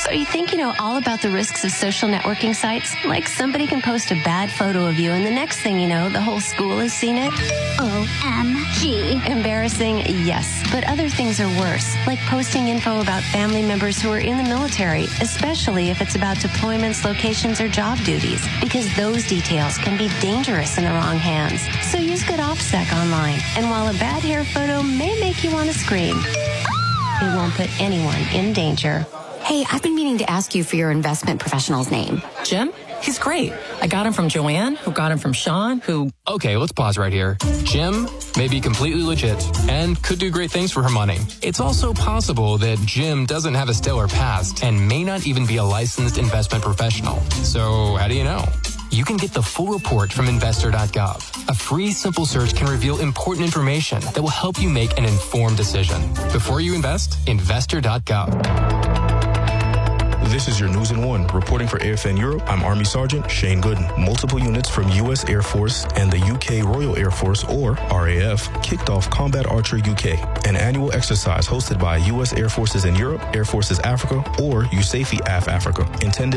So you think you know all about the risks of social networking sites? Like somebody can post a bad photo of you and the next thing you know, the whole school has seen it? OMG. Embarrassing, yes. But other things are worse, like posting info about family members who are in the military, especially if it's about deployments, locations, or job duties, because those details can be dangerous in the wrong hands. So use good OffSec online. And while a bad hair photo may make you want to scream, it won't put anyone in danger. Hey, I've been meaning to ask you for your investment professional's name. Jim? He's great. I got him from Joanne, who got him from Sean, who... Okay, let's pause right here. Jim may be completely legit and could do great things for her money. It's also possible that Jim doesn't have a stellar past and may not even be a licensed investment professional. So how do you know? You can get the full report from investor.gov. A free, simple search can reveal important information that will help you make an informed decision. Before you invest, investor.gov. This is your News in One. Reporting for AFN Europe, I'm Army Sergeant Shane Gooden. Multiple units from U.S. Air Force and the UK Royal Air Force, or RAF, kicked off Combat Archery UK, an annual exercise hosted by U.S. Air Forces in Europe, Air Forces Africa, or USAFE AF Africa, intended